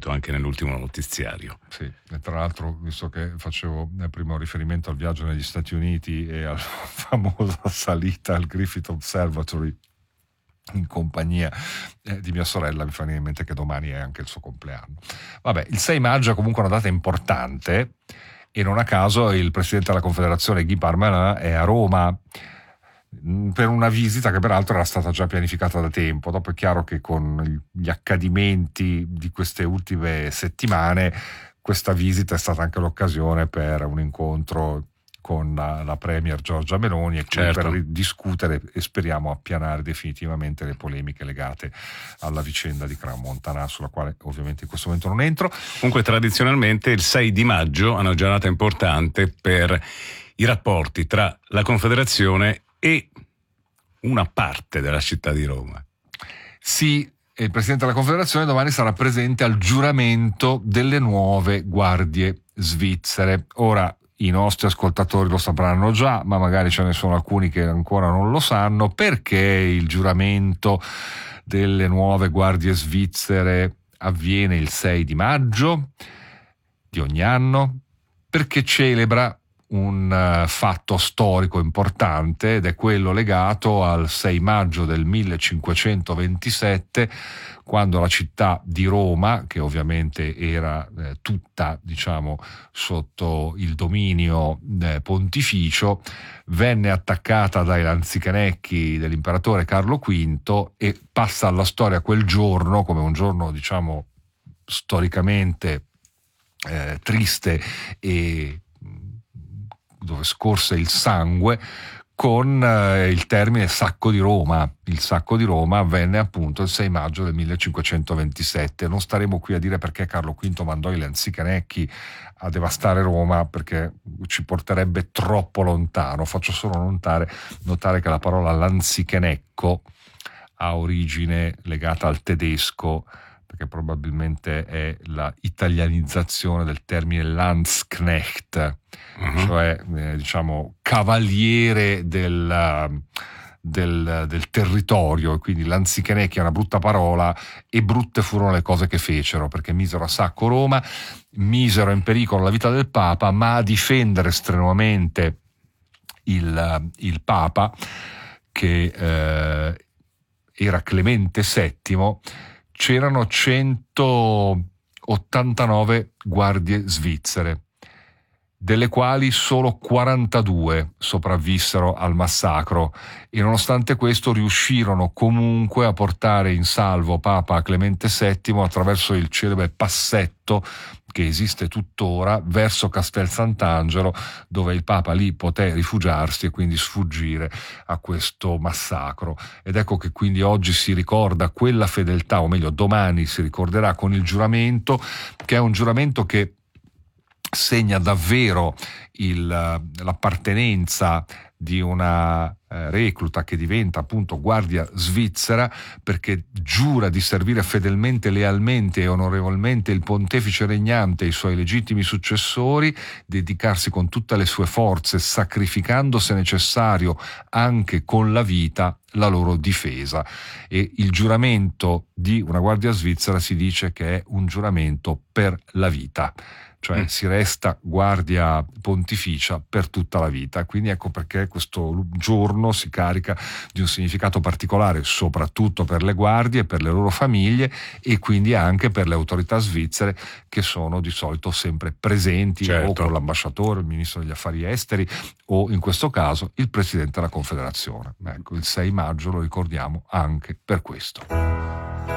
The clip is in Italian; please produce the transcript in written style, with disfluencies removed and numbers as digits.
sentito anche nell'ultimo notiziario. Sì, e tra l'altro, visto che facevo prima un riferimento al viaggio negli Stati Uniti e alla famosa salita al Griffith Observatory in compagnia di mia sorella, mi fa venire in mente che domani è anche il suo compleanno. Vabbè, il 6 maggio è comunque una data importante e non a caso il presidente della Confederazione Guy Parmelin è a Roma per una visita che peraltro era stata già pianificata da tempo. Dopo è chiaro che con gli accadimenti di queste ultime settimane questa visita è stata anche l'occasione per un incontro con la premier Giorgia Meloni e certo, per discutere e speriamo appianare definitivamente le polemiche legate alla vicenda di Crown Montana, sulla quale ovviamente in questo momento non entro. Comunque tradizionalmente il 6 di maggio è una giornata importante per i rapporti tra la Confederazione e una parte della città di Roma. Sì, il Presidente della Confederazione domani sarà presente al giuramento delle nuove guardie svizzere. Ora, i nostri ascoltatori lo sapranno già, ma magari ce ne sono alcuni che ancora non lo sanno, perché il giuramento delle nuove guardie svizzere avviene il 6 di maggio di ogni anno, perché celebra un fatto storico importante ed è quello legato al 6 maggio del 1527, quando la città di Roma, che ovviamente era tutta sotto il dominio pontificio, venne attaccata dai lanzichenecchi dell'imperatore Carlo V e passa alla storia quel giorno come un giorno storicamente triste e dove scorse il sangue, con il termine sacco di Roma. Il sacco di Roma avvenne appunto il 6 maggio del 1527. Non staremo qui a dire perché Carlo V mandò i lanzichenecchi a devastare Roma, perché ci porterebbe troppo lontano. Faccio solo notare che la parola lanzichenecco ha origine legata al tedesco, perché probabilmente è la italianizzazione del termine Landsknecht, cioè cavaliere del territorio, e quindi lanzichenecchi è una brutta parola e brutte furono le cose che fecero, perché misero a sacco Roma, misero in pericolo la vita del Papa, ma a difendere strenuamente il Papa, che era Clemente VII, c'erano 189 guardie svizzere, delle quali solo 42 sopravvissero al massacro, e nonostante questo riuscirono comunque a portare in salvo Papa Clemente VII attraverso il celebre passetto che esiste tuttora verso Castel Sant'Angelo, dove il Papa lì poté rifugiarsi e quindi sfuggire a questo massacro. Ed ecco che quindi oggi si ricorda quella fedeltà, o meglio domani si ricorderà con il giuramento, che è un giuramento che segna davvero l'appartenenza di una recluta che diventa appunto guardia svizzera, perché giura di servire fedelmente, lealmente e onorevolmente il pontefice regnante e i suoi legittimi successori, dedicarsi con tutte le sue forze, sacrificando se necessario anche con la vita la loro difesa. E il giuramento di una guardia svizzera si dice che è un giuramento per la vita, cioè si resta guardia pontificia per tutta la vita. Quindi ecco perché questo giorno si carica di un significato particolare, soprattutto per le guardie, per le loro famiglie e quindi anche per le autorità svizzere, che sono di solito sempre presenti, certo, o con l'ambasciatore, il ministro degli affari esteri o in questo caso il presidente della Confederazione. Ecco, il 6 maggio lo ricordiamo anche per questo.